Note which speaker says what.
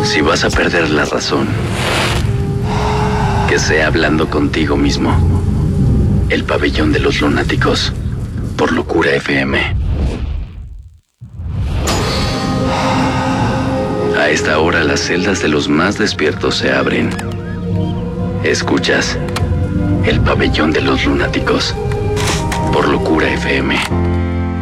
Speaker 1: Si vas a perder la razón, que sea hablando contigo mismo. El pabellón de los lunáticos, por Locura FM. A esta hora las celdas de los más despiertos se abren. Escuchas el pabellón de los lunáticos, por Locura FM.